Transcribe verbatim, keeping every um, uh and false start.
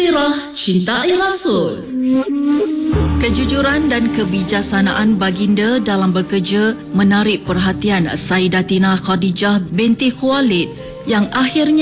Sirah Cintai Rasul. Kejujuran dan kebijaksanaan baginda dalam bekerja menarik perhatian Sayyidatina Khadijah binti Khuwailid yang akhirnya